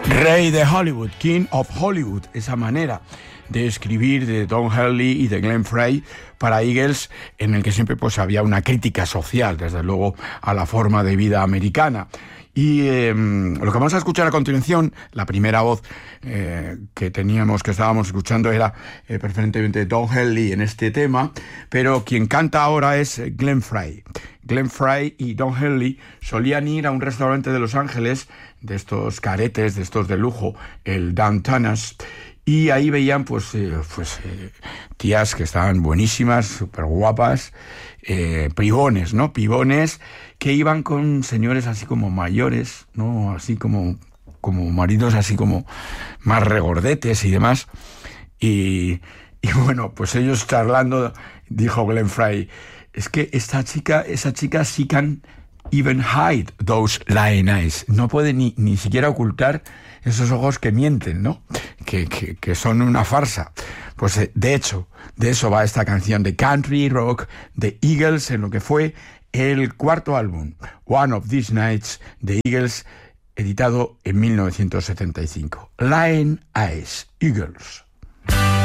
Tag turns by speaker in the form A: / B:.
A: Rey de Hollywood, King of Hollywood, esa manera de escribir de Don Henley y de Glenn Frey para Eagles, en el que siempre pues había una crítica social, desde luego, a la forma de vida americana. Y lo que vamos a escuchar a continuación, la primera voz que estábamos escuchando era preferentemente Don Henley en este tema, pero quien canta ahora es Glenn Frey. Glenn Frey y Don Henley solían ir a un restaurante de Los Ángeles, de estos caretes, de estos de lujo, el Downtowners, y ahí veían tías que estaban buenísimas, súper guapas, pibones, ¿no? Pibones que iban con señores así como mayores, ¿no? Así como maridos así como más regordetes y demás. Y bueno, pues ellos charlando, dijo Glenn Frey, es que esa chica she can even hide those lying eyes. No puede ni siquiera ocultar esos ojos que mienten, ¿no? Que son una farsa. Pues de hecho, de eso va esta canción de country rock de Eagles, en lo que fue el cuarto álbum, One of These Nights, de Eagles, editado en 1975. Lying Eyes, Eagles.